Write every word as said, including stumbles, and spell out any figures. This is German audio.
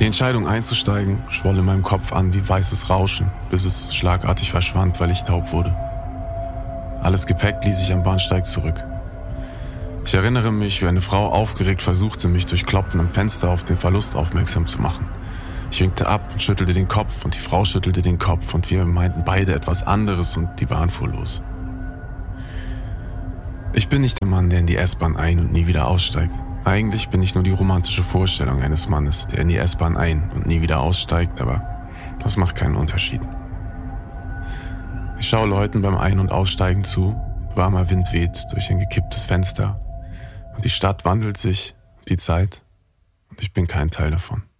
Die Entscheidung einzusteigen schwoll in meinem Kopf an wie weißes Rauschen, bis es schlagartig verschwand, weil ich taub wurde. Alles Gepäck ließ ich am Bahnsteig zurück. Ich erinnere mich, wie eine Frau aufgeregt versuchte, mich durch Klopfen am Fenster auf den Verlust aufmerksam zu machen. Ich winkte ab und schüttelte den Kopf und die Frau schüttelte den Kopf und wir meinten beide etwas anderes und die Bahn fuhr los. Ich bin nicht der Mann, der in die S-Bahn ein- und nie wieder aussteigt. Eigentlich bin ich nur die romantische Vorstellung eines Mannes, der in die S-Bahn ein- und nie wieder aussteigt, aber das macht keinen Unterschied. Ich schaue Leuten beim Ein- und Aussteigen zu, warmer Wind weht durch ein gekipptes Fenster und die Stadt wandelt sich, die Zeit, und ich bin kein Teil davon.